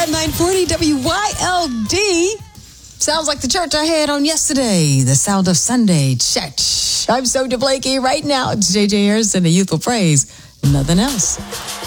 at 940 WYLD. Sounds like the church I had on yesterday. The Sound of Sunday Church. I'm Sonia Blakey. Right now, it's JJ Harrison, the Youthful Praise. Nothing else.